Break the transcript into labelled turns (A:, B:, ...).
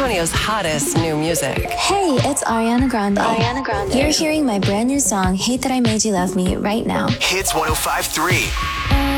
A: Antonio's hottest new music.
B: Hey, it's Ariana Grande.
C: Ariana Grande.
B: You're hearing my brand new song, Hate That I Made You Love Me, right now.
D: Hits 105.3.